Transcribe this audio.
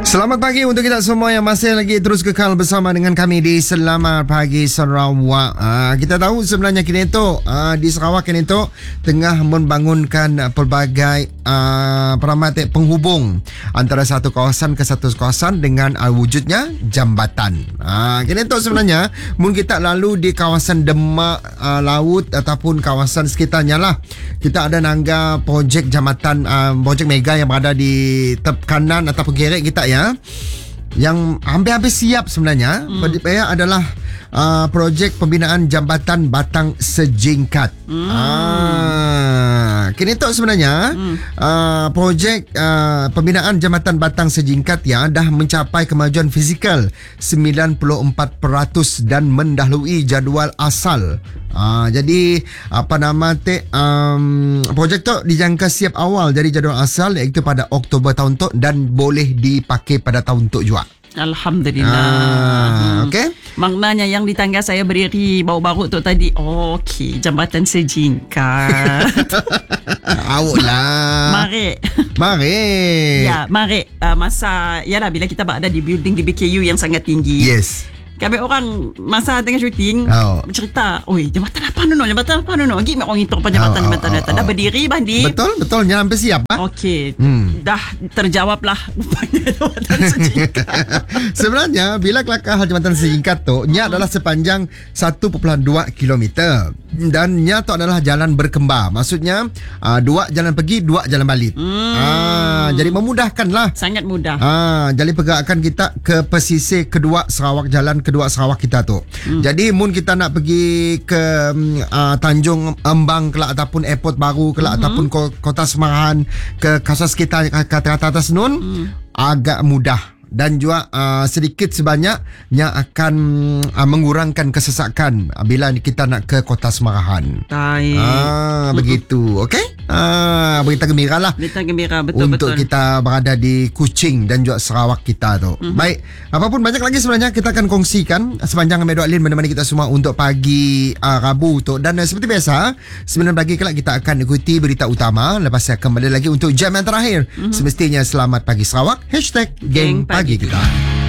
Selamat pagi untuk kita semua yang masih lagi terus kekal bersama dengan kami di Selamat Pagi Sarawak. Kita tahu sebenarnya Kineto di Sarawak Kineto tengah membangunkan pelbagai peramatik penghubung antara satu kawasan ke satu kawasan dengan wujudnya jambatan. Kineto sebenarnya mungkin kita lalu di kawasan Demak Laut ataupun kawasan sekitarnya lah. Kita ada nangga projek jambatan, projek mega yang berada di tep kanan ataupun kiri kita ya, yang hampir-hampir siap sebenarnya. Dia adalah projek pembinaan jambatan Batang Sejingkat. Kini tu sebenarnya projek pembinaan jambatan Batang Sejingkat ya dah mencapai kemajuan fizikal 94% dan mendahului jadual asal. Jadi projek tu dijangka siap awal dari jadual asal, iaitu pada Oktober tahun tu, dan boleh dipakai pada tahun tu juga. Alhamdulillah. Okey. Maknanya yang di tangga saya berdiri baru-baru tu tadi. Okey, jambatan Sejingkat. Awak lah. Mari. Ya, mari. Masa yalah bila kita berada di building di BKU yang sangat tinggi. Yes. Kami orang masa tengah syuting bercerita, oi, jambatan apa nono? Gi orang itu apa jambatan dah berdiri bandi. Betul, jangan sampai siap Okey. Dah terjawab lah rupanya jambatan Sejingkat. Sebenarnya bila kelakar hal jambatan Sejingkat tu, nya adalah sepanjang 1.2 km dan nya tu adalah jalan berkembar. Maksudnya dua jalan pergi, dua jalan balik. Jadi memudahkan lah. Sangat mudah. Jadi pergerakan kita ke pesisir kedua Sarawak, jalan kedua Sarawak kita tu. Jadi mun kita nak pergi ke Tanjung Embang kelak ataupun airport baru kelak ataupun kota Semarahan ke kawasan sekitar kata-kata atas nun, agak mudah. Dan juga sedikit sebanyaknya akan mengurangkan kesesakan bila kita nak ke kota Semarahan. Begitu. Okey? Berita gembira lah. Berita gembira, betul. Untuk kita berada di Kuching dan juga Sarawak kita tu. Baik, apapun banyak lagi sebenarnya kita akan kongsikan sepanjang Medo Alin menemani kita semua untuk pagi Rabu tu. Dan seperti biasa, 9 pagi kelak kita akan ikuti berita utama. Lepas saya kembali lagi untuk jam yang terakhir. Semestinya Selamat Pagi Sarawak #Geng Pagi kita.